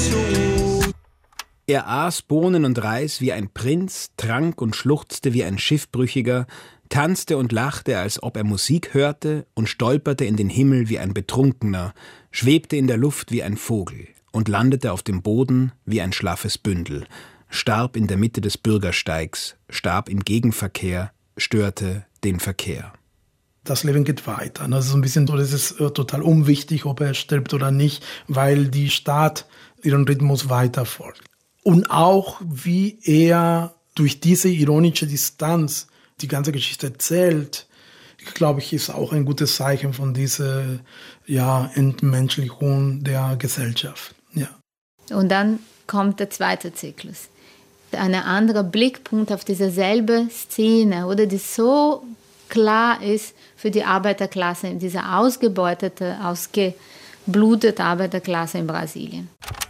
Er aß Bohnen und Reis wie ein Prinz, trank und schluchzte wie ein Schiffbrüchiger, tanzte und lachte, als ob er Musik hörte, und stolperte in den Himmel wie ein Betrunkener, schwebte in der Luft wie ein Vogel und landete auf dem Boden wie ein schlaffes Bündel, starb in der Mitte des Bürgersteigs, starb im Gegenverkehr, störte den Verkehr. Das Leben geht weiter. Das ist ein bisschen so, das ist total unwichtig, ob er stirbt oder nicht, weil die Stadt ihren Rhythmus weiter folgt. Und auch, wie er durch diese ironische Distanz die ganze Geschichte erzählt, glaube ich, ist auch ein gutes Zeichen von dieser Entmenschlichung der Gesellschaft. Ja. Und dann kommt der zweite Zyklus. Ein anderer Blickpunkt auf diese selbe Szene, oder die so klar ist für die Arbeiterklasse, diese ausgebeutete, ausgeblutete Arbeiterklasse in Brasilien.